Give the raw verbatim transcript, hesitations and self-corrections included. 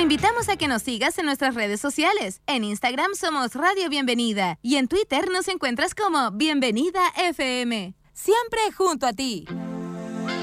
invitamos a que nos sigas en nuestras redes sociales. En Instagram somos Radio Bienvenida y en Twitter nos encuentras como Bienvenida F M. Siempre junto a ti.